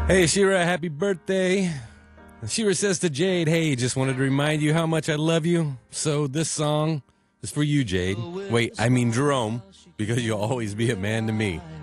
Hey, Shira, happy birthday. Shira says to Jade, hey, just wanted to remind you how much I love you. So this song is for you, Jade. Wait, I mean Jerome, because you'll always be a man to me.